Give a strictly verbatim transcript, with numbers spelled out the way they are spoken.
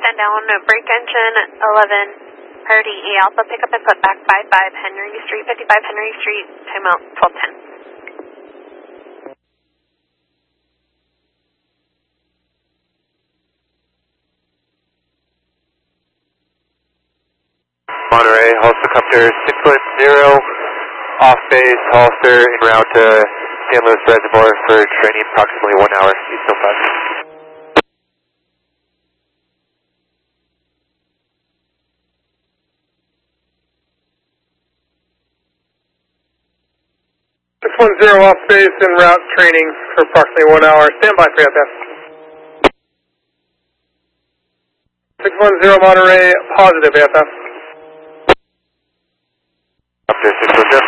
stand down, brake engine, eleven, priority E Alpha, pick up and put back five five Henry Street, fifty-five Henry Street, timeout twelve ten. Monterey, helicopter six foot zero, off base, Hollister en route to San Luis Reservoir for training approximately one hour, east oh five. six one zero off base en route training for approximately one hour, stand by for F F. six one zero Monterey, positive F F. Up there, six one zero.